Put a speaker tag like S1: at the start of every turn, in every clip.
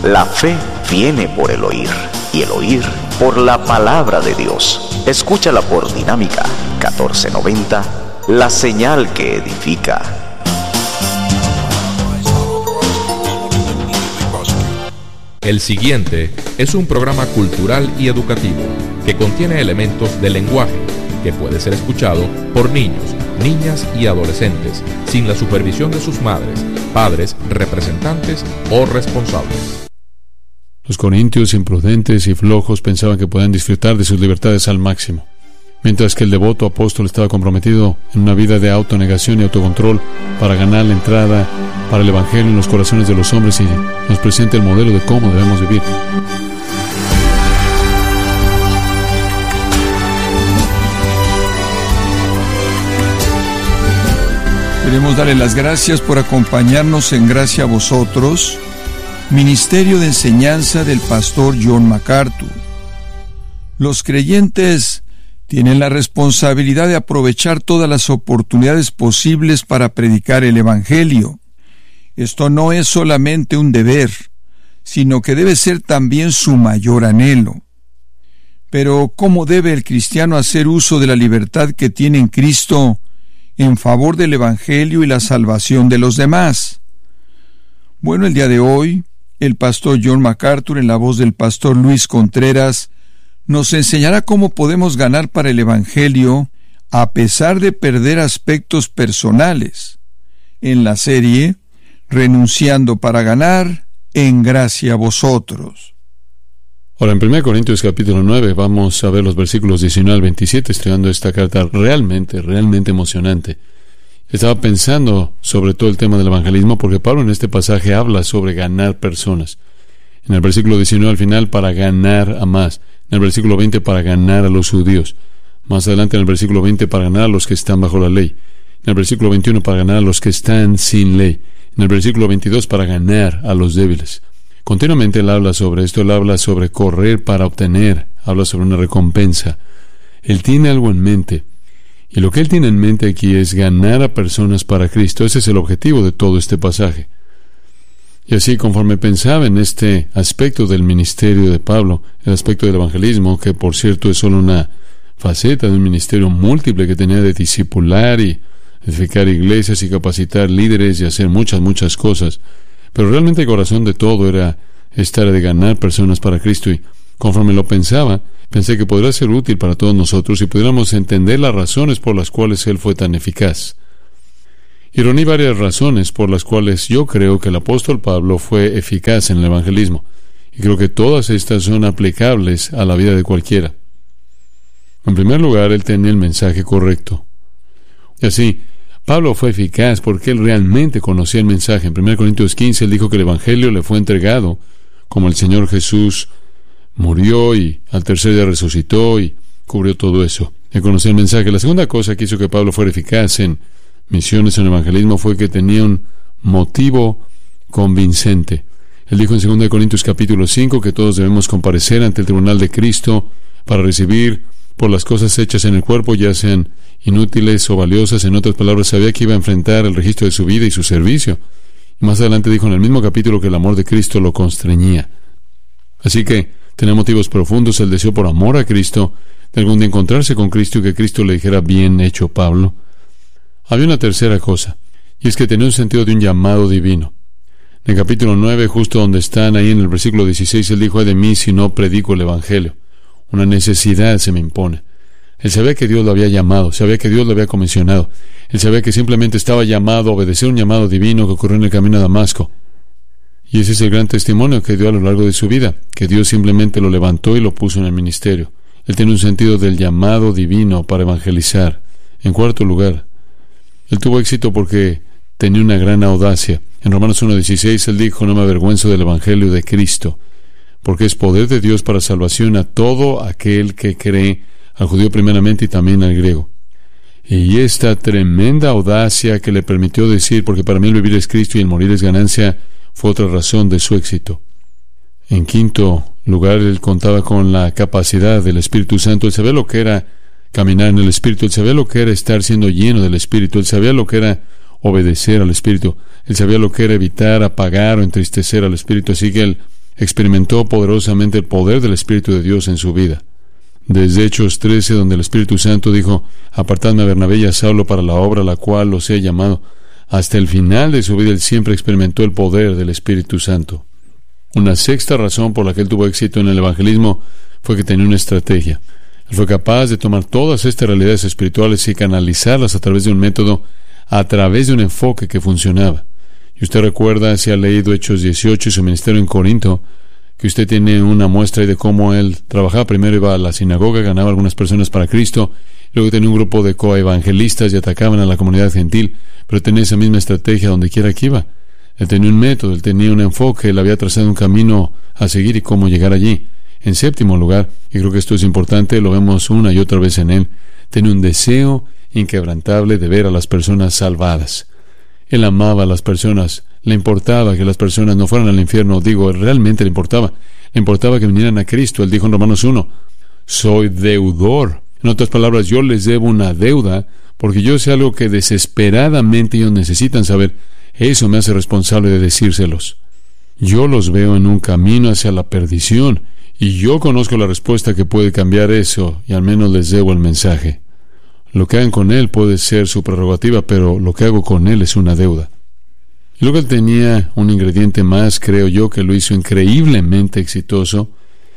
S1: La fe viene por el oír, y el oír por la palabra de Dios. Escúchala por Dinámica 1490, la señal que edifica.
S2: El siguiente es un programa cultural y educativo que contiene elementos de lenguaje que puede ser escuchado por niños, niñas y adolescentes sin la supervisión de sus madres, padres, representantes o responsables.
S3: Los corintios, imprudentes y flojos, pensaban que podían disfrutar de sus libertades al máximo, mientras que el devoto apóstol estaba comprometido en una vida de autonegación y autocontrol para ganar la entrada para el Evangelio en los corazones de los hombres, y nos presenta el modelo de cómo debemos vivir.
S4: Queremos darle las gracias por acompañarnos en Gracia a Vosotros, Ministerio de Enseñanza del Pastor John MacArthur. Los creyentes tienen la responsabilidad de aprovechar todas las oportunidades posibles para predicar el Evangelio. Esto no es solamente un deber, sino que debe ser también su mayor anhelo. Pero, ¿cómo debe el cristiano hacer uso de la libertad que tiene en Cristo en favor del Evangelio y la salvación de los demás? Bueno, el día de hoy, el pastor John MacArthur, en la voz del pastor Luis Contreras, nos enseñará cómo podemos ganar para el Evangelio a pesar de perder aspectos personales, en la serie Renunciando para ganar, en Gracia a Vosotros.
S3: Ahora, en 1 Corintios capítulo 9, vamos a ver los versículos 19 al 27, estudiando esta carta realmente emocionante. Estaba pensando sobre todo el tema del evangelismo, porque Pablo en este pasaje habla sobre ganar personas. En el versículo 19 al final, para ganar a más. En el versículo 20, para ganar a los judíos. Más adelante, en el versículo 20, para ganar a los que están bajo la ley. En el versículo 21, para ganar a los que están sin ley. En el versículo 22, para ganar a los débiles. Continuamente él habla sobre esto, él habla sobre correr para obtener, habla sobre una recompensa. Él tiene algo en mente, y lo que él tiene en mente aquí es ganar a personas para Cristo. Ese es el objetivo de todo este pasaje. Y así, conforme pensaba en este aspecto del ministerio de Pablo, el aspecto del evangelismo, que por cierto es solo una faceta de un ministerio múltiple que tenía de discipular y edificar iglesias y capacitar líderes y hacer muchas cosas, pero realmente el corazón de todo era esta área de ganar personas para Cristo. Y conforme lo pensaba, pensé que podría ser útil para todos nosotros si pudiéramos entender las razones por las cuales Él fue tan eficaz. Y reuní varias razones por las cuales yo creo que el apóstol Pablo fue eficaz en el evangelismo, y creo que todas estas son aplicables a la vida de cualquiera. En primer lugar, él tenía el mensaje correcto. Y así, Pablo fue eficaz porque él realmente conocía el mensaje. En 1 Corintios 15, él dijo que el evangelio le fue entregado como el Señor Jesús murió y al tercer día resucitó y cubrió todo eso. Él conocía el mensaje. La segunda cosa que hizo que Pablo fuera eficaz en misiones, en evangelismo, fue que tenía un motivo convincente. Él dijo en 2 Corintios capítulo 5 que todos debemos comparecer ante el tribunal de Cristo para recibir por las cosas hechas en el cuerpo, ya sean inútiles o valiosas. En otras palabras, sabía que iba a enfrentar el registro de su vida y su servicio. Y más adelante dijo en el mismo capítulo que el amor de Cristo lo constreñía. Así que tenía motivos profundos, el deseo por amor a Cristo, de algún día encontrarse con Cristo y que Cristo le dijera: bien hecho, Pablo. Había una tercera cosa, y es que tenía un sentido de un llamado divino. En el capítulo 9, justo donde están, ahí en el versículo 16, él dijo: ay de mí si no predico el evangelio. Una necesidad se me impone. Él sabía que Dios lo había llamado, sabía que Dios lo había comisionado. Él sabía que simplemente estaba llamado a obedecer un llamado divino que ocurrió en el camino a Damasco. Y ese es el gran testimonio que dio a lo largo de su vida, que Dios simplemente lo levantó y lo puso en el ministerio. Él tiene un sentido del llamado divino para evangelizar. En cuarto lugar, él tuvo éxito porque tenía una gran audacia. En Romanos 1:16 él dijo: no me avergüenzo del evangelio de Cristo, porque es poder de Dios para salvación a todo aquel que cree, al judío primeramente y también al griego. Y esta tremenda audacia que le permitió decir: porque para mí el vivir es Cristo y el morir es ganancia, fue otra razón de su éxito. En quinto lugar, él contaba con la capacidad del Espíritu Santo. Él sabía lo que era caminar en el Espíritu, él sabía lo que era estar siendo lleno del Espíritu, él sabía lo que era obedecer al Espíritu, él sabía lo que era evitar, apagar o entristecer al Espíritu. Así que él experimentó poderosamente el poder del Espíritu de Dios en su vida. Desde Hechos 13, donde el Espíritu Santo dijo: apartadme a Bernabé y a Saulo para la obra a la cual los he llamado, hasta el final de su vida él siempre experimentó el poder del Espíritu Santo. Una sexta razón por la que él tuvo éxito en el evangelismo fue que tenía una estrategia. Él fue capaz de tomar todas estas realidades espirituales y canalizarlas a través de un método, a través de un enfoque que funcionaba. Y usted recuerda, si ha leído Hechos 18 y su ministerio en Corinto, que usted tiene una muestra de cómo él trabajaba. Primero iba a la sinagoga, ganaba algunas personas para Cristo, luego tenía un grupo de coevangelistas y atacaban a la comunidad gentil, pero tenía esa misma estrategia donde quiera que iba. Él tenía un método, él tenía un enfoque, él había trazado un camino a seguir y cómo llegar allí. En séptimo lugar, y creo que esto es importante, lo vemos una y otra vez en él, tenía un deseo inquebrantable de ver a las personas salvadas. Él amaba a las personas, le importaba que las personas no fueran al infierno. Realmente le importaba que vinieran a Cristo. Él dijo en Romanos 1, soy deudor. En otras palabras, yo les debo una deuda, porque yo sé algo que desesperadamente ellos necesitan saber. Eso me hace responsable de decírselos. Yo los veo en un camino hacia la perdición, y yo conozco la respuesta que puede cambiar eso, y al menos les debo el mensaje. Lo que hagan con él puede ser su prerrogativa, pero lo que hago con él es una deuda. Y luego él tenía un ingrediente más, creo yo, que lo hizo increíblemente exitoso,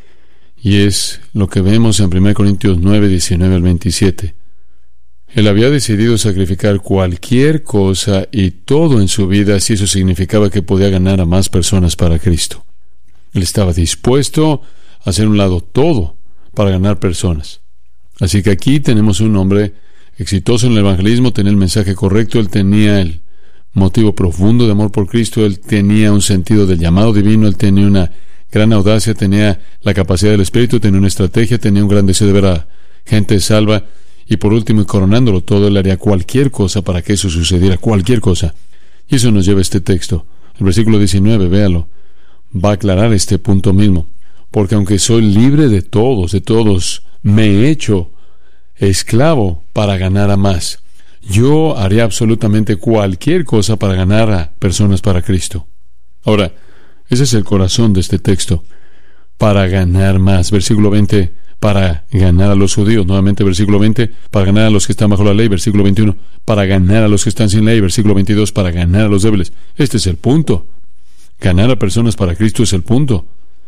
S3: y es lo que vemos en 1 Corintios 9, 19 al 27. Él había decidido sacrificar cualquier cosa y todo en su vida si eso significaba que podía ganar a más personas para Cristo. Él estaba dispuesto a hacer un lado todo para ganar personas. Así que aquí tenemos un hombre exitoso en el evangelismo, tenía el mensaje correcto, él tenía el motivo profundo de amor por Cristo, él tenía un sentido del llamado divino, él tenía una gran audacia, tenía la capacidad del Espíritu, tenía una estrategia, tenía un gran deseo de ver a gente salva, y por último, y coronándolo todo, él haría cualquier cosa para que eso sucediera, cualquier cosa. Y eso nos lleva a este texto. El versículo 19, véalo, va a aclarar este punto mismo. Porque aunque soy libre de todos, me he hecho esclavo para ganar a más. Yo haría absolutamente cualquier cosa para ganar a personas para Cristo. Ahora, ese es el corazón de este texto. Para ganar más. Versículo 20, para ganar a los judíos. Nuevamente, versículo 20, para ganar a los que están bajo la ley. Versículo 21, para ganar a los que están sin ley. Versículo 22, para ganar a los débiles. Este es el punto. Ganar a personas para Cristo es el punto.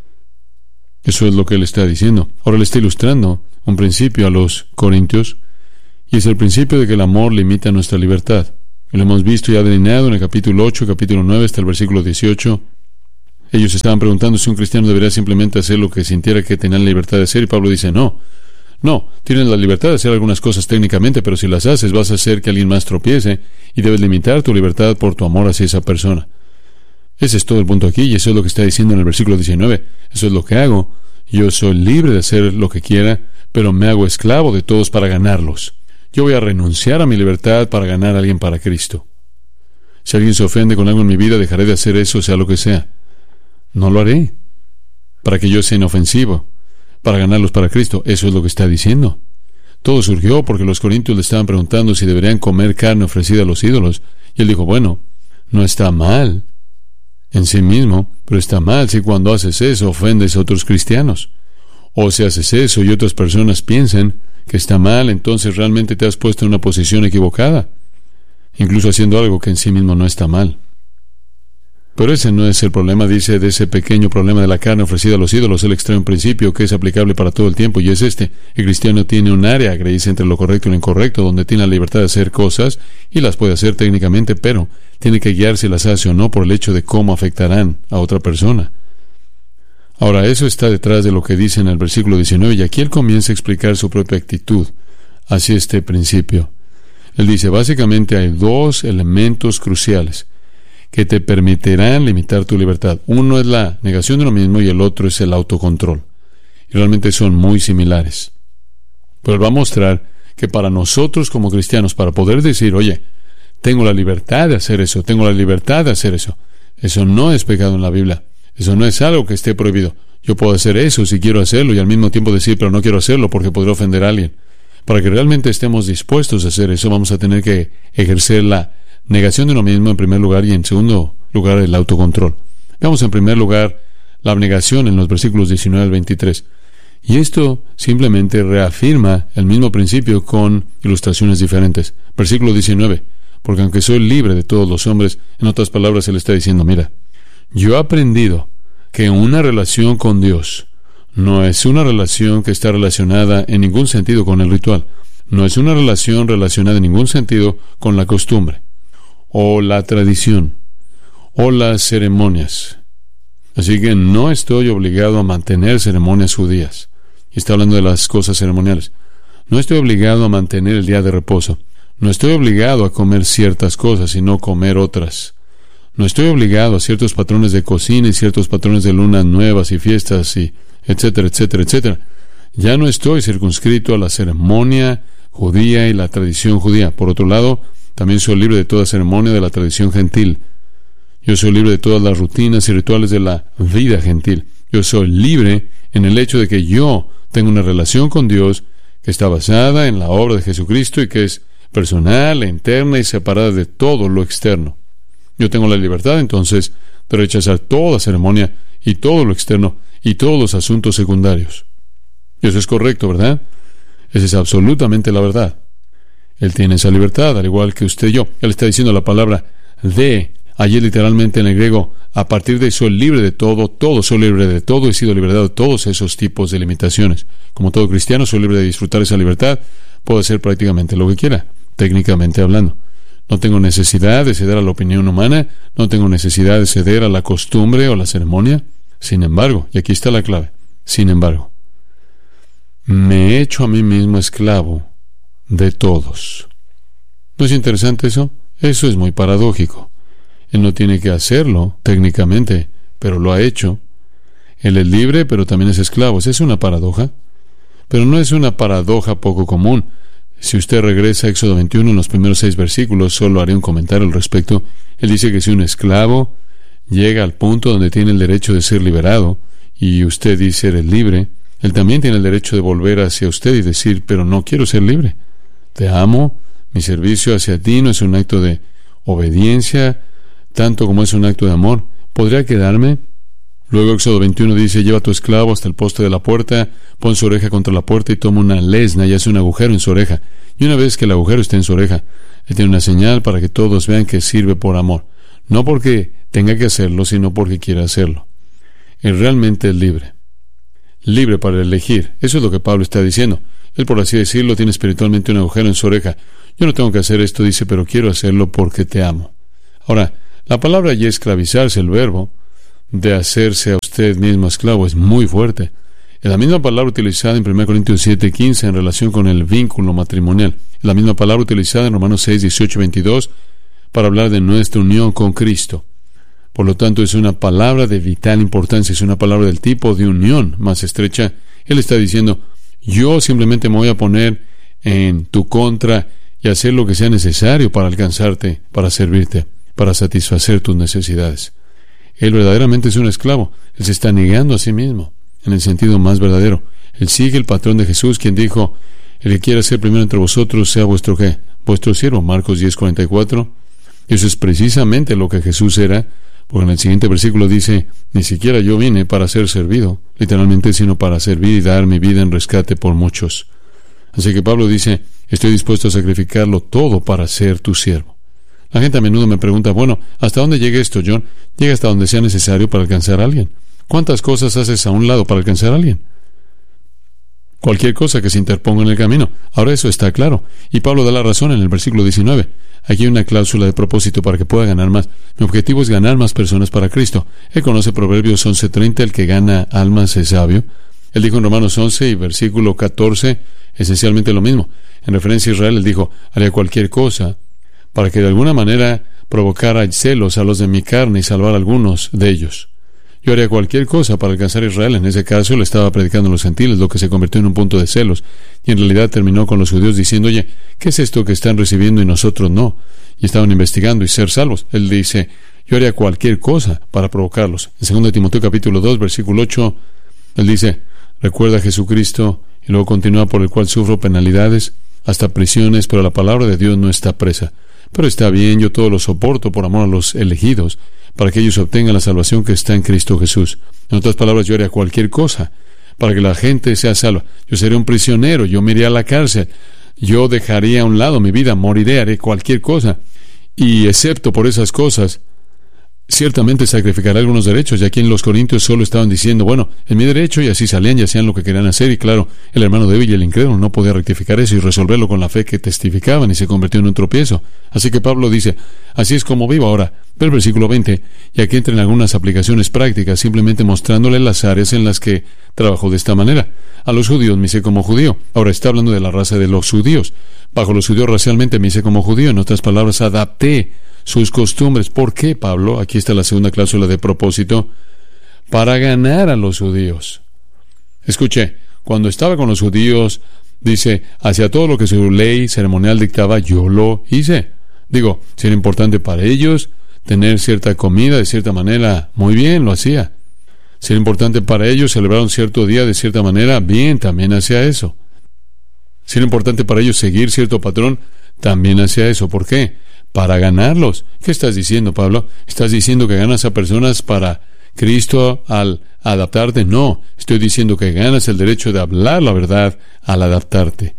S3: Eso es lo que él está diciendo. Ahora le está ilustrando un principio a los corintios, y es el principio de que el amor limita nuestra libertad. Lo hemos visto ya delineado en el capítulo 8, capítulo 9, hasta el versículo 18. Ellos estaban preguntando si un cristiano debería simplemente hacer lo que sintiera que tenía la libertad de hacer, y Pablo dice, no, tienes la libertad de hacer algunas cosas técnicamente, pero si las haces vas a hacer que alguien más tropiece, y debes limitar tu libertad por tu amor hacia esa persona. Ese es todo el punto aquí, y eso es lo que está diciendo en el versículo 19. Eso es lo que hago. Yo soy libre de hacer lo que quiera, pero me hago esclavo de todos para ganarlos. Yo voy a renunciar a mi libertad para ganar a alguien para Cristo. Si alguien se ofende con algo en mi vida, dejaré de hacer eso, sea lo que sea. No lo haré, para que yo sea inofensivo, para ganarlos para Cristo. Eso es lo que está diciendo. Todo surgió porque los corintios le estaban preguntando si deberían comer carne ofrecida a los ídolos, y él dijo, bueno, no está mal en sí mismo, pero está mal si cuando haces eso ofendes a otros cristianos. O si haces eso y otras personas piensan que está mal, entonces realmente te has puesto en una posición equivocada, incluso haciendo algo que en sí mismo no está mal. Pero ese no es el problema, dice, de ese pequeño problema de la carne ofrecida a los ídolos. Él extrae un principio que es aplicable para todo el tiempo, y es este. El cristiano tiene un área gris entre lo correcto y lo incorrecto, donde tiene la libertad de hacer cosas, y las puede hacer técnicamente, pero tiene que guiar si las hace o no por el hecho de cómo afectarán a otra persona. Ahora, eso está detrás de lo que dice en el versículo 19, y aquí él comienza a explicar su propia actitud hacia este principio. Él dice, básicamente hay dos elementos cruciales que te permitirán limitar tu libertad. Uno es la negación de uno mismo y el otro es el autocontrol. Y realmente son muy similares. Pero él va a mostrar que para nosotros como cristianos, para poder decir, oye, tengo la libertad de hacer eso, tengo la libertad de hacer eso, eso no es pecado en la Biblia. Eso no es algo que esté prohibido. Yo puedo hacer eso si quiero hacerlo y al mismo tiempo decir, pero no quiero hacerlo porque podría ofender a alguien. Para que realmente estemos dispuestos a hacer eso, vamos a tener que ejercer la negación de uno mismo en primer lugar, y en segundo lugar el autocontrol. Veamos en primer lugar la abnegación en los versículos 19 al 23. Y esto simplemente reafirma el mismo principio con ilustraciones diferentes. Versículo 19, porque aunque soy libre de todos los hombres, en otras palabras, él está diciendo, mira, yo he aprendido que una relación con Dios no es una relación que está relacionada en ningún sentido con el ritual. No es una relación relacionada en ningún sentido con la costumbre, o la tradición, o las ceremonias. Así que no estoy obligado a mantener ceremonias judías. Y está hablando de las cosas ceremoniales. No estoy obligado a mantener el día de reposo. No estoy obligado a comer ciertas cosas y no comer otras. No estoy obligado a ciertos patrones de cocina y ciertos patrones de lunas nuevas y fiestas y etcétera, etcétera, etcétera. Ya no estoy circunscrito a la ceremonia judía y la tradición judía. Por otro lado, también soy libre de toda ceremonia de la tradición gentil. Yo soy libre de todas las rutinas y rituales de la vida gentil. Yo soy libre en el hecho de que yo tengo una relación con Dios que está basada en la obra de Jesucristo y que es personal, interna y separada de todo lo externo. Yo tengo la libertad entonces de rechazar toda ceremonia y todo lo externo y todos los asuntos secundarios. Y eso es correcto, ¿verdad? Esa es absolutamente la verdad. Él tiene esa libertad, al igual que usted y yo. Él está diciendo la palabra de, allí literalmente en el griego, a partir de soy libre de todo soy libre de todo, he sido liberado de todos esos tipos de limitaciones. Como todo cristiano, soy libre de disfrutar esa libertad, puedo hacer prácticamente lo que quiera, técnicamente hablando. No tengo necesidad de ceder a la opinión humana, no tengo necesidad de ceder a la costumbre o la ceremonia. Sin embargo, y aquí está la clave, sin embargo, me he hecho a mí mismo esclavo de todos. ¿No es interesante eso? Eso es muy paradójico. Él no tiene que hacerlo técnicamente, pero lo ha hecho. Él es libre, pero también es esclavo. ¿Es una paradoja? Pero no es una paradoja poco común. Si usted regresa a Éxodo 21, en los primeros 6 versículos, solo haré un comentario al respecto. Él dice que si un esclavo llega al punto donde tiene el derecho de ser liberado, y usted dice eres libre, él también tiene el derecho de volver hacia usted y decir, pero no quiero ser libre. Te amo, mi servicio hacia ti no es un acto de obediencia, tanto como es un acto de amor. ¿Podría quedarme? Luego Éxodo 21 dice, lleva a tu esclavo hasta el poste de la puerta, pon su oreja contra la puerta y toma una lesna y hace un agujero en su oreja. Y una vez que el agujero esté en su oreja, él tiene una señal para que todos vean que sirve por amor. No porque tenga que hacerlo, sino porque quiere hacerlo. Él realmente es libre. Libre para elegir. Eso es lo que Pablo está diciendo. Él, por así decirlo, tiene espiritualmente un agujero en su oreja. Yo no tengo que hacer esto, dice, pero quiero hacerlo porque te amo. Ahora, la palabra allí esclavizarse, el verbo de hacerse a usted mismo esclavo, es muy fuerte. Es la misma palabra utilizada en 1 Corintios 7:15 en relación con el vínculo matrimonial. Es la misma palabra utilizada en Romanos 6:18-22 para hablar de nuestra unión con Cristo. Por lo tanto, es una palabra de vital importancia, es una palabra del tipo de unión más estrecha. Él está diciendo, yo simplemente me voy a poner en tu contra y hacer lo que sea necesario para alcanzarte, para servirte, para satisfacer tus necesidades. Él verdaderamente es un esclavo. Él se está negando a sí mismo, en el sentido más verdadero. Él sigue el patrón de Jesús, quien dijo, el que quiera ser primero entre vosotros, sea vuestro ¿qué? Vuestro siervo, Marcos 10:44. Eso es precisamente lo que Jesús era, porque en el siguiente versículo dice, ni siquiera yo vine para ser servido, literalmente, sino para servir y dar mi vida en rescate por muchos. Así que Pablo dice, estoy dispuesto a sacrificarlo todo para ser tu siervo. La gente a menudo me pregunta, bueno, ¿hasta dónde llega esto, John? Llega hasta donde sea necesario para alcanzar a alguien. ¿Cuántas cosas haces a un lado para alcanzar a alguien? Cualquier cosa que se interponga en el camino. Ahora eso está claro. Y Pablo da la razón en el versículo 19. Aquí hay una cláusula de propósito para que pueda ganar más. Mi objetivo es ganar más personas para Cristo. Él conoce Proverbios 11:30, el que gana almas es sabio. Él dijo en Romanos 11 y versículo 14 esencialmente lo mismo. En referencia a Israel, él dijo, haría cualquier cosa para que de alguna manera provocara celos a los de mi carne y salvar a algunos de ellos. Yo haría cualquier cosa para alcanzar a Israel. En ese caso, le estaba predicando a los gentiles, lo que se convirtió en un punto de celos. Y en realidad terminó con los judíos diciendo, oye, ¿qué es esto que están recibiendo y nosotros no? Y estaban investigando y ser salvos. Él dice, yo haría cualquier cosa para provocarlos. En 2 Timoteo capítulo 2, versículo 8, él dice, recuerda a Jesucristo, y luego continúa, por el cual sufro penalidades, hasta prisiones, pero la palabra de Dios no está presa. Pero está bien, yo todo lo soporto por amor a los elegidos, para que ellos obtengan la salvación que está en Cristo Jesús. En otras palabras, yo haría cualquier cosa para que la gente sea salva. Yo sería un prisionero, yo me iría a la cárcel, yo dejaría a un lado mi vida, moriré, haré cualquier cosa. Y excepto por esas cosas, ciertamente sacrificará algunos derechos. Y aquí en los Corintios solo estaban diciendo, bueno, es mi derecho, y así salían y hacían lo que querían hacer. Y claro, el hermano débil y el incrédulo no podía rectificar eso y resolverlo con la fe que testificaban, y se convirtió en un tropiezo. Así que Pablo dice, así es como vivo ahora. Ve el versículo 20, y aquí entran algunas aplicaciones prácticas, simplemente mostrándole las áreas en las que trabajó de esta manera. A los judíos me hice como judío. Ahora está hablando de la raza de los judíos. Bajo los judíos racialmente me hice como judío. En otras palabras, adapté sus costumbres. ¿Por qué, Pablo? Aquí está la segunda cláusula de propósito. Para ganar a los judíos. Escuche, cuando estaba con los judíos, dice, hacia todo lo que su ley ceremonial dictaba, yo lo hice. Digo, si era importante para ellos tener cierta comida de cierta manera, muy bien, lo hacía. Si era importante para ellos celebrar un cierto día de cierta manera, bien, también hacía eso. Si era importante para ellos seguir cierto patrón, también hacía eso. ¿Por qué? Para ganarlos. ¿Qué estás diciendo, Pablo? ¿Estás diciendo que ganas a personas para Cristo al adaptarte? No, estoy diciendo que ganas el derecho de hablar la verdad al adaptarte.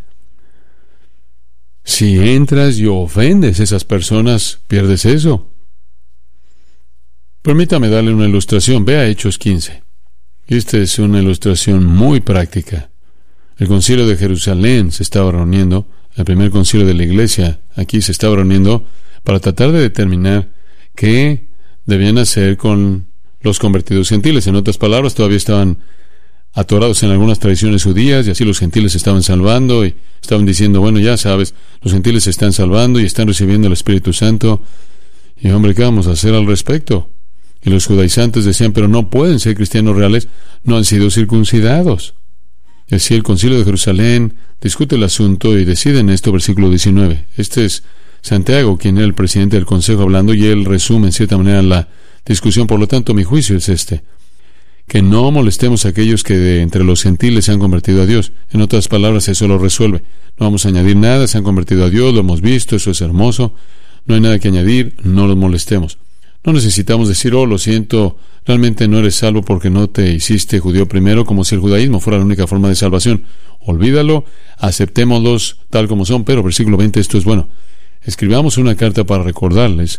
S3: Si entras y ofendes a esas personas, pierdes eso. Permítame darle una ilustración. Vea Hechos 15. Esta es una ilustración muy práctica. El concilio de Jerusalén se estaba reuniendo, el primer concilio de la iglesia aquí se estaba reuniendo para tratar de determinar qué debían hacer con los convertidos gentiles. En otras palabras, todavía estaban atorados en algunas tradiciones judías, y así los gentiles se estaban salvando, y estaban diciendo, bueno, ya sabes, los gentiles se están salvando y están recibiendo el Espíritu Santo, y hombre, ¿qué vamos a hacer al respecto? Y los judaizantes decían, pero no pueden ser cristianos reales, no han sido circuncidados. Y así el concilio de Jerusalén discute el asunto y decide en esto, versículo 19. Este es Santiago, quien era el presidente del consejo, hablando, y él resume en cierta manera la discusión. Por lo tanto, mi juicio es este: que no molestemos a aquellos que de entre los gentiles se han convertido a Dios. En otras palabras, eso lo resuelve. No vamos a añadir nada, se han convertido a Dios, lo hemos visto, eso es hermoso, no hay nada que añadir, no los molestemos. No necesitamos decir, oh, lo siento, realmente no eres salvo porque no te hiciste judío primero, como si el judaísmo fuera la única forma de salvación. Olvídalo, aceptémoslos tal como son. Pero versículo 20, esto es bueno. Escribamos una carta para recordarles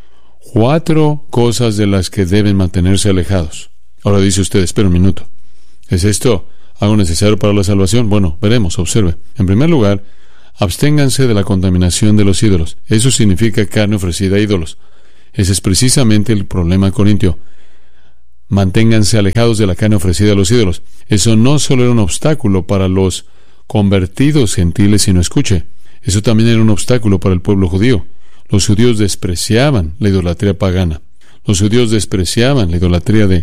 S3: 4 cosas de las que deben mantenerse alejados. Ahora dice usted, espera un minuto. ¿Es esto algo necesario para la salvación? Bueno, veremos, observe. En primer lugar, absténganse de la contaminación de los ídolos. Eso significa carne ofrecida a ídolos. Ese es precisamente el problema corintio. Manténganse alejados de la carne ofrecida a los ídolos. Eso no solo era un obstáculo para los convertidos gentiles, sino, escuche, eso también era un obstáculo para el pueblo judío. Los judíos despreciaban la idolatría pagana. Los judíos despreciaban la idolatría de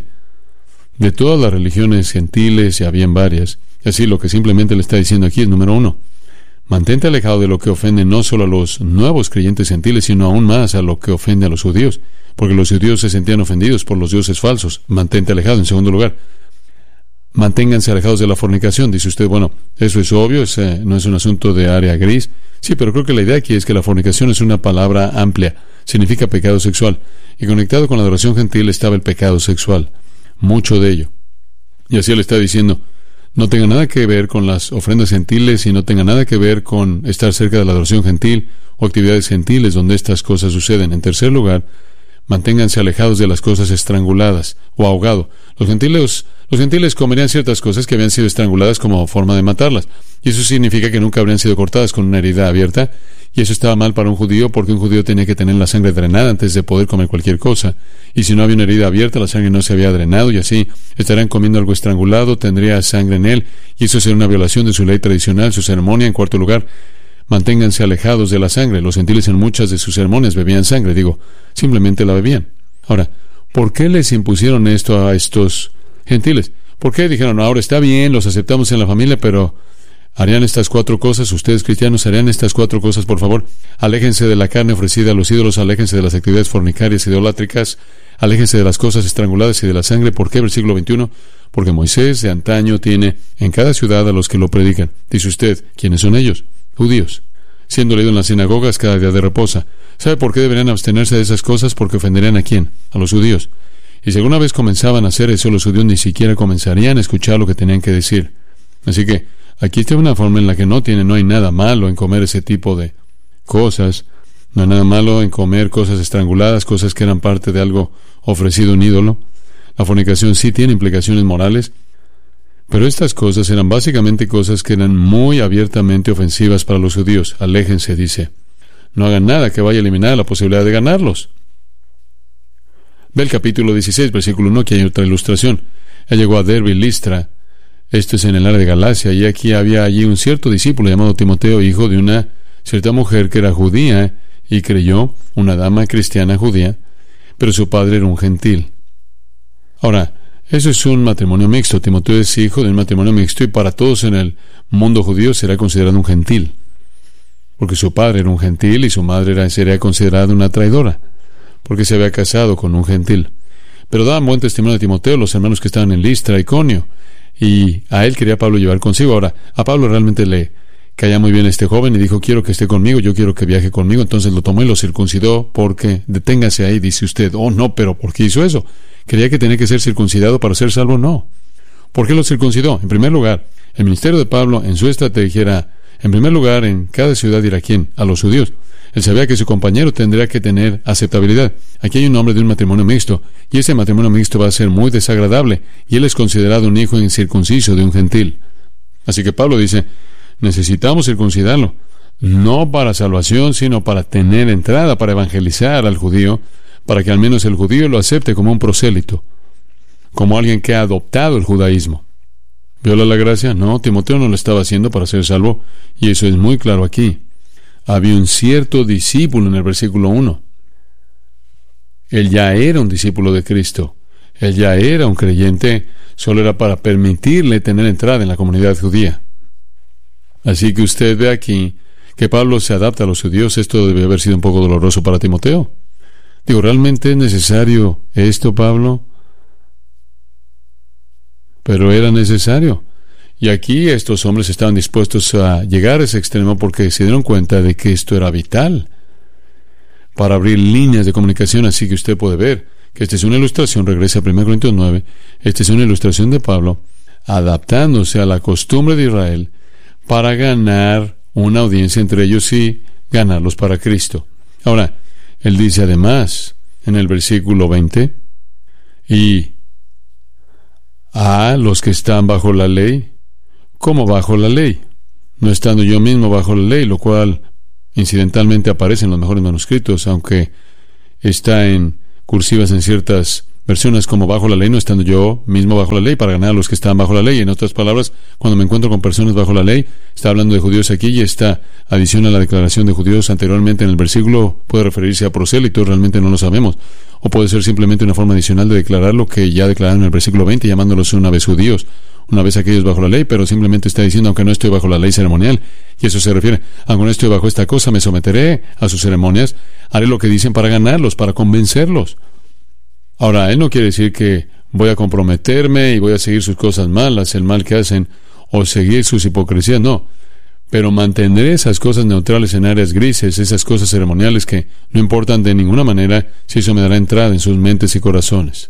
S3: todas las religiones gentiles, y habían varias. Así, lo que simplemente le está diciendo aquí es, número 1, mantente alejado de lo que ofende no solo a los nuevos creyentes gentiles, sino aún más a lo que ofende a los judíos, porque los judíos se sentían ofendidos por los dioses falsos. Mantente alejado. En segundo lugar, manténganse alejados de la fornicación. Dice usted, bueno, eso es obvio, no es un asunto de área gris. Sí, pero creo que la idea aquí es que la fornicación es una palabra amplia, significa pecado sexual, y conectado con la adoración gentil estaba el pecado sexual, mucho de ello. Y así él está diciendo, no tenga nada que ver con las ofrendas gentiles y no tenga nada que ver con estar cerca de la adoración gentil o actividades gentiles donde estas cosas suceden. En tercer lugar, manténganse alejados de las cosas estranguladas o ahogado. Los gentiles comerían ciertas cosas que habían sido estranguladas como forma de matarlas, y eso significa que nunca habrían sido cortadas con una herida abierta, y eso estaba mal para un judío, porque un judío tenía que tener la sangre drenada antes de poder comer cualquier cosa, y si no había una herida abierta, la sangre no se había drenado, y así estarían comiendo algo estrangulado, tendría sangre en él, y eso sería una violación de su ley tradicional, su ceremonia. En cuarto lugar, manténganse alejados de la sangre. Los gentiles en muchas de sus ceremonias bebían sangre, simplemente la bebían. Ahora, ¿por qué les impusieron esto a estos gentiles? ¿Por qué dijeron, ahora está bien, los aceptamos en la familia, pero harían estas 4 cosas? Ustedes cristianos harían estas 4 cosas, por favor. Aléjense de la carne ofrecida a los ídolos, aléjense de las actividades fornicarias, idolátricas, aléjense de las cosas estranguladas y de la sangre. ¿Por qué? Versículo 21. Porque Moisés de antaño tiene en cada ciudad a los que lo predican. Dice usted, ¿quiénes son ellos? Judíos. siendo leído en las sinagogas cada día de reposo. ¿Sabe por qué deberían abstenerse de esas cosas? Porque ofenderían ¿a quién? A los judíos. Y si alguna vez comenzaban a hacer eso, los judíos ni siquiera comenzarían a escuchar lo que tenían que decir. Así que aquí está una forma en la que no hay nada malo en comer ese tipo de cosas. No hay nada malo en comer cosas estranguladas, cosas que eran parte de algo ofrecido a un ídolo. La fornicación sí tiene implicaciones morales, pero estas cosas eran básicamente cosas que eran muy abiertamente ofensivas para los judíos. Aléjense, dice. No hagan nada que vaya a eliminar la posibilidad de ganarlos. Ve el capítulo 16, versículo 1, que hay otra ilustración. Él llegó a Derbe y Listra. Esto es en el área de Galacia, y aquí había allí un cierto discípulo llamado Timoteo, hijo de una cierta mujer que era judía y creyó, una dama cristiana judía, pero su padre era un gentil. Ahora, eso es un matrimonio mixto. Timoteo es hijo de un matrimonio mixto y para todos en el mundo judío será considerado un gentil, porque su padre era un gentil y su madre sería considerada una traidora, porque se había casado con un gentil. Pero daban buen testimonio de Timoteo los hermanos que estaban en Listra, Iconio, y a él quería Pablo llevar consigo. Ahora, a Pablo realmente le caía muy bien este joven y dijo, quiero que esté conmigo, yo quiero que viaje conmigo. Entonces lo tomó y lo circuncidó porque, deténgase ahí, dice usted, oh no, pero ¿por qué hizo eso? ¿Creía que tenía que ser circuncidado para ser salvo? No. ¿Por qué lo circuncidó? En primer lugar, el ministerio de Pablo en su estrategia era, en primer lugar, en cada ciudad ir a quién, a los judíos. Él sabía que su compañero tendría que tener aceptabilidad. Aquí hay un hombre de un matrimonio mixto, y ese matrimonio mixto va a ser muy desagradable, y él es considerado un hijo incircunciso de un gentil. Así que Pablo dice, necesitamos circuncidarlo, no para salvación, sino para tener entrada, para evangelizar al judío, para que al menos el judío lo acepte como un prosélito, como alguien que ha adoptado el judaísmo. ¿Viola la gracia? No, Timoteo no lo estaba haciendo para ser salvo, y eso es muy claro aquí. Había un cierto discípulo en el versículo 1. Él ya era un discípulo de Cristo. Él ya era un creyente, solo era para permitirle tener entrada en la comunidad judía. Así que usted ve aquí que Pablo se adapta a los judíos. Esto debe haber sido un poco doloroso para Timoteo. Digo, ¿realmente es necesario esto, Pablo? Pero era necesario. Y aquí estos hombres estaban dispuestos a llegar a ese extremo porque se dieron cuenta de que esto era vital para abrir líneas de comunicación. Así que usted puede ver que esta es una ilustración, regresa a 1 Corintios 9, esta es una ilustración de Pablo adaptándose a la costumbre de Israel para ganar una audiencia entre ellos y ganarlos para Cristo. Ahora, él dice además en el versículo 20, y a los que están bajo la ley, ¿cómo bajo la ley? No estando yo mismo bajo la ley, lo cual incidentalmente aparece en los mejores manuscritos, aunque está en cursivas en ciertas versiones como bajo la ley, no estando yo mismo bajo la ley para ganar a los que están bajo la ley. En otras palabras, cuando me encuentro con personas bajo la ley, está hablando de judíos aquí, y esta adición a la declaración de judíos anteriormente en el versículo puede referirse a prosélitos, realmente no lo sabemos, o puede ser simplemente una forma adicional de declarar lo que ya declararon en el versículo 20, llamándolos una vez judíos, una vez aquellos bajo la ley, pero simplemente está diciendo, aunque no estoy bajo la ley ceremonial, y eso se refiere, aunque no estoy bajo esta cosa, me someteré a sus ceremonias, haré lo que dicen para ganarlos, para convencerlos. Ahora, él no quiere decir que voy a comprometerme y voy a seguir sus cosas malas, el mal que hacen, o seguir sus hipocresías, no. Pero mantendré esas cosas neutrales en áreas grises, esas cosas ceremoniales que no importan de ninguna manera si eso me dará entrada en sus mentes y corazones.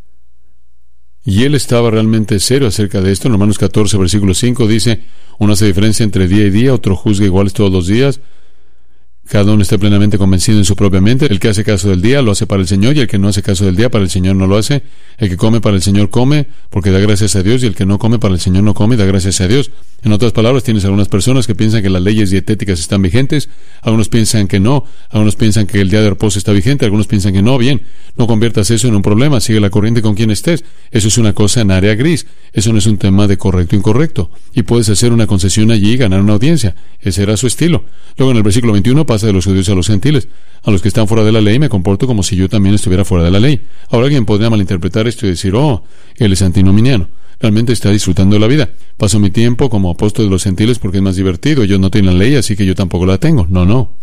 S3: Y él estaba realmente serio acerca de esto. En Romanos 14, versículo 5 dice, uno hace diferencia entre día y día, otro juzga iguales todos los días. Cada uno está plenamente convencido en su propia mente. El que hace caso del día lo hace para el Señor, y el que no hace caso del día para el Señor no lo hace. El que come para el Señor come porque da gracias a Dios, y el que no come para el Señor no come y da gracias a Dios. En otras palabras, tienes algunas personas que piensan que las leyes dietéticas están vigentes, algunos piensan que no, algunos piensan que el día de reposo está vigente, algunos piensan que no. Bien, no conviertas eso en un problema, sigue la corriente con quien estés. Eso es una cosa en área gris, eso no es un tema de correcto o incorrecto, y puedes hacer una concesión allí y ganar una audiencia. Ese era su estilo. Luego en el versículo 21 pasa de los judíos a los gentiles. A los que están fuera de la ley me comporto como si yo también estuviera fuera de la ley. Ahora alguien podría malinterpretar esto y decir, oh, él es antinominiano. Realmente está disfrutando de la vida. Paso mi tiempo como apóstol de los gentiles porque es más divertido. Ellos no tienen la ley, así que yo tampoco la tengo. No.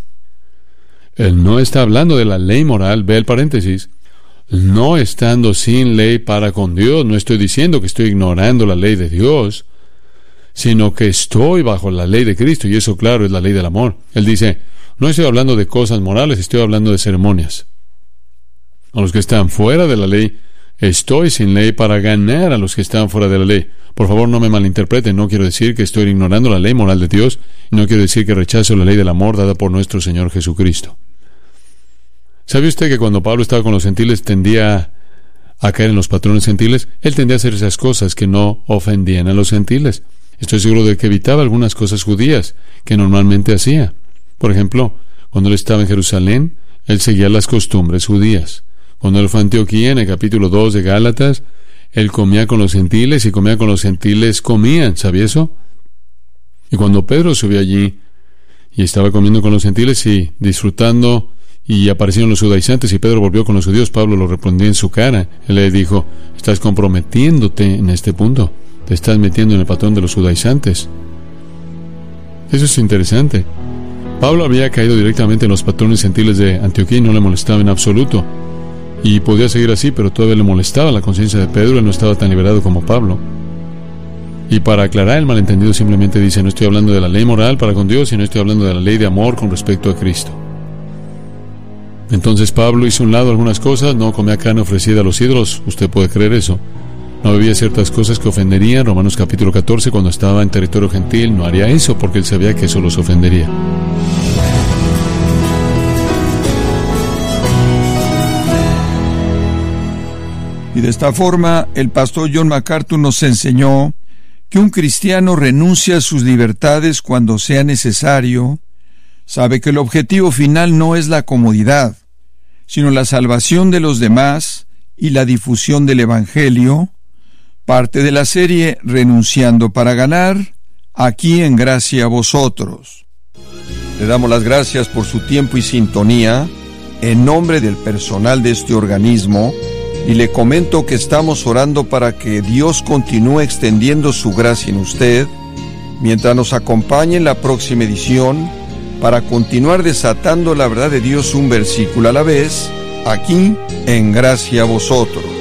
S3: Él no está hablando de la ley moral. Ve el paréntesis. No estando sin ley para con Dios. No estoy diciendo que estoy ignorando la ley de Dios. sino que estoy bajo la ley de Cristo, y eso, claro, es la ley del amor. Él dice, no estoy hablando de cosas morales, estoy hablando de ceremonias. A los que están fuera de la ley, estoy sin ley para ganar a los que están fuera de la ley. Por favor, no me malinterpreten, no quiero decir que estoy ignorando la ley moral de Dios, no quiero decir que rechazo la ley del amor dada por nuestro Señor Jesucristo. ¿Sabe usted que cuando Pablo estaba con los gentiles tendía a caer en los patrones gentiles? Él tendía a hacer esas cosas que no ofendían a los gentiles. Estoy seguro de que evitaba algunas cosas judías que normalmente hacía. Por ejemplo, cuando él estaba en Jerusalén, él seguía las costumbres judías. Cuando él fue a Antioquía, en el capítulo 2 de Gálatas, él comía con los gentiles y comía con los gentiles, comían, ¿sabía eso? Y cuando Pedro subió allí y estaba comiendo con los gentiles y disfrutando, y aparecieron los judaizantes y Pedro volvió con los judíos, Pablo lo reprendió en su cara. Él le dijo, estás comprometiéndote en este punto, te estás metiendo en el patrón de los judaizantes. Eso es interesante. Pablo había caído directamente en los patrones gentiles de Antioquía y no le molestaba en absoluto. Y podía seguir así, pero todavía le molestaba la conciencia de Pedro. Él no estaba tan liberado como Pablo. Y para aclarar el malentendido simplemente dice, no estoy hablando de la ley moral para con Dios, sino estoy hablando de la ley de amor con respecto a Cristo. Entonces Pablo hizo a un lado algunas cosas, no comía carne ofrecida a los ídolos, usted puede creer eso. No bebía ciertas cosas que ofenderían. Romanos capítulo 14, cuando estaba en territorio gentil, no haría eso porque él sabía que eso los ofendería.
S4: Y de esta forma, el pastor John MacArthur nos enseñó que un cristiano renuncia a sus libertades cuando sea necesario, sabe que el objetivo final no es la comodidad, sino la salvación de los demás y la difusión del Evangelio, parte de la serie Renunciando para Ganar, aquí en Gracia a Vosotros. Le damos las gracias por su tiempo y sintonía, en nombre del personal de este organismo, y le comento que estamos orando para que Dios continúe extendiendo su gracia en usted, mientras nos acompañe en la próxima edición, para continuar desatando la verdad de Dios un versículo a la vez, aquí en Gracia a Vosotros.